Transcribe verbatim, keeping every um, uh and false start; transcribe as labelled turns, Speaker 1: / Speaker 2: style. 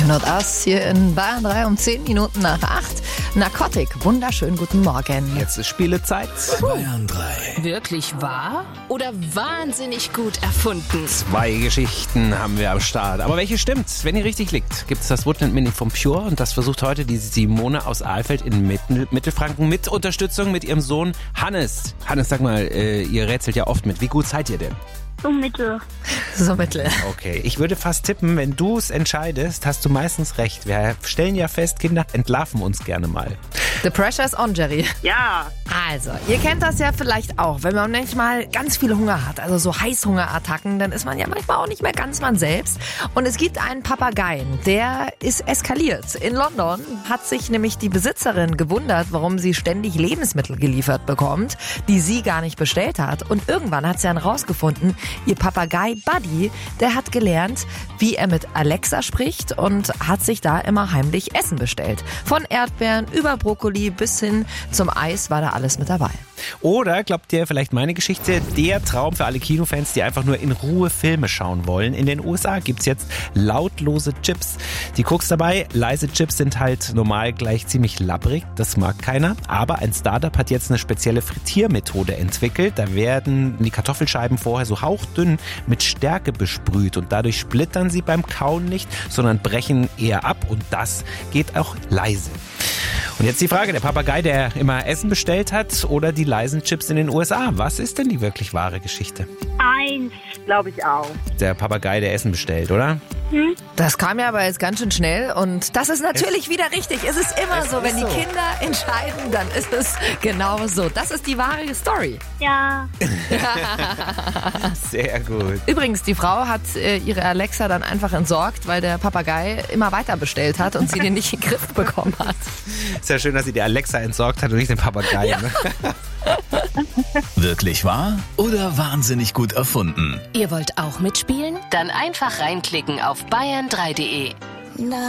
Speaker 1: Sebastian und Us hier in Bayern drei um zehn Minuten nach acht. Narcotic, wunderschönen guten Morgen.
Speaker 2: Jetzt ist Spielezeit.
Speaker 3: Bayern drei.
Speaker 4: Wirklich wahr oder wahnsinnig gut erfunden?
Speaker 2: Zwei Geschichten haben wir am Start. Aber welche stimmt? Wenn ihr richtig liegt, gibt es das Woodland Mini vom Pure. Und das versucht heute die Simone aus Alfeld in Mittel- Mittelfranken mit Unterstützung mit ihrem Sohn Hannes. Hannes, sag mal, äh, ihr rätselt ja oft mit. Wie gut seid ihr denn?
Speaker 5: So mittel.
Speaker 1: So mittel.
Speaker 2: Okay, ich würde fast tippen, wenn du es entscheidest, hast du meistens recht. Wir stellen ja fest, Kinder entlarven uns gerne mal.
Speaker 1: The pressure is on, Jerry.
Speaker 5: Ja.
Speaker 1: Also, ihr kennt das ja vielleicht auch, wenn man manchmal ganz viel Hunger hat, also so Heißhungerattacken, dann ist man ja manchmal auch nicht mehr ganz man selbst. Und es gibt einen Papageien, der ist eskaliert. In London hat sich nämlich die Besitzerin gewundert, warum sie ständig Lebensmittel geliefert bekommt, die sie gar nicht bestellt hat. Und irgendwann hat sie dann rausgefunden, ihr Papagei Buddy, der hat gelernt, wie er mit Alexa spricht und hat sich da immer heimlich Essen bestellt. Von Erdbeeren über Brokkoli bis hin zum Eis war da alles mit dabei.
Speaker 2: Oder, glaubt ihr vielleicht meine Geschichte, der Traum für alle Kinofans, die einfach nur in Ruhe Filme schauen wollen. In den U S A gibt's jetzt lautlose Chips. Die Krux dabei, leise Chips sind halt normal gleich ziemlich labbrig, das mag keiner. Aber ein Startup hat jetzt eine spezielle Frittiermethode entwickelt. Da werden die Kartoffelscheiben vorher so hauchdünn mit Stärke besprüht und dadurch splittern sie beim Kauen nicht, sondern brechen eher ab und das geht auch leise. Und jetzt die Frage, der Papagei, der immer Essen bestellt hat oder die leisen Chips in den U S A. Was ist denn die wirklich wahre Geschichte?
Speaker 5: Eins, glaube ich auch.
Speaker 2: Der Papagei, der Essen bestellt, oder?
Speaker 1: Das kam ja aber jetzt ganz schön schnell und das ist natürlich wieder richtig. Es ist immer
Speaker 2: Es
Speaker 1: so, wenn
Speaker 2: ist
Speaker 1: die
Speaker 2: so.
Speaker 1: Kinder entscheiden, dann ist es genau so. Das ist die wahre Story.
Speaker 5: Ja.
Speaker 2: Sehr gut.
Speaker 1: Übrigens, die Frau hat äh, ihre Alexa dann einfach entsorgt, weil der Papagei immer weiter bestellt hat und sie den nicht in den Griff bekommen hat.
Speaker 2: Ist ja schön, dass sie die Alexa entsorgt hat und nicht den Papagei. Ja. Ne?
Speaker 3: Wirklich wahr oder wahnsinnig gut erfunden?
Speaker 4: Ihr wollt auch mitspielen? Dann einfach reinklicken auf bayern drei punkt de.